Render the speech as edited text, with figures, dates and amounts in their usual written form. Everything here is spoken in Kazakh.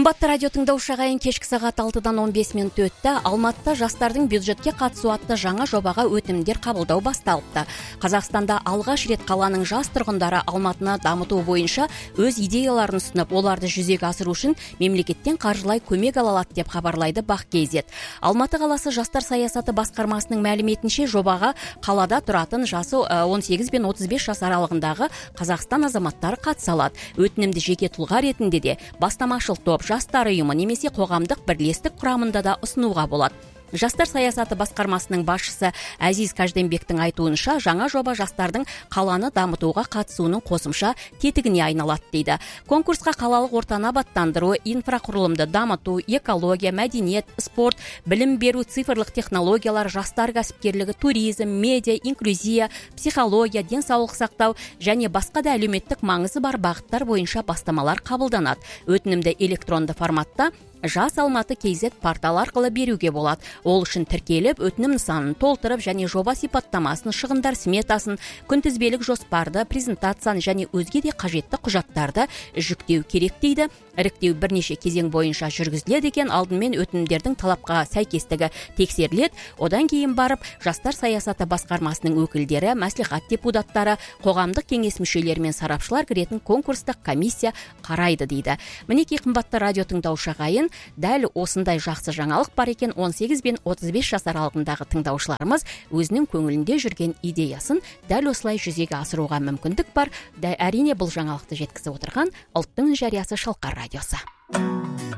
Қымбатты радио тыңдаушы ағайын, кешкі сағат 6-дан 15 минут өтті. Алматыда жастардың бюджетке қатысу атты жаңа жобаға өтінімдер қабылдау басталыпты. Қазақстанда алғаш рет қаланың жас тұрғындары Алматыны дамыту бойынша өз идеяларын ұсынып, оларды жүзеге асыру үшін мемлекеттен қаржылай көмек ала алады деп хабарлайды Бақ.кз. Алматы қаласы жастар саясаты басқармасының мәліметінше, жобаға қалада тұратын жасы 18 бен 35 жас аралығындағы Қазақстан азаматтары қатыса алады. Өтінімді жеке тұлға ретінде де, бастамашыл топ, жастар ұйымы немесе қоғамдық бірлестік құрамында да ұсынуға болады. Жастар саясаты басқармасының басшысы Әзиз Кажденбектің айтуынша, жаңа жоба жастардың қаланы дамытуға қатысуының қосымша тетігіне айналады дейді. Конкурсқа қалалық ортаны абаттандыру, инфрақұрылымды дамыту, экология, мәдениет, спорт, білім беру, цифрлық технологиялар, жастар кәсіпкерлігі, туризм, медиа, инклюзия, психология, денсаулық сақтау және басқа да әлеуметтік маңызы бар бағыттар бойынша бастамалар қабылданады. Өтінімді электронды форматта Жас Алматы KZ портал арқылы беруге болады. Ол үшін тіркеліп, өтінім нысанын толтырып және жоба сипаттамасын, шығындар сметасын, күнтізбелік жоспарды, презентацияны және өзге де қажетті құжаттарды жүктеу керек дейді. Іріктеу бірнеше кезең бойынша жүргізіледі екен. Алдымен өтінімдердің талапқа сәйкестігі тексеріледі. Одан кейін барып, жастар саясаты басқармасының өкілдері, мәслихат депутаттары, қоғамдық кеңес мүшелері мен сарапшылар кіретін конкурстық комиссия қарайды дейді. Мінекей қымбатты радио тыңдаушы ағайын, дәл осындай жақсы жаңалық бар екен. 18 бен 35 жас аралығындағы тыңдаушыларымыз өзінің көңілінде жүрген идеясын дәл осылай жүзеге асыруға мүмкіндік бар. Әрине бұл жаңалықты жеткізіп отырған ұлттың жариясы Шалқар радиосы.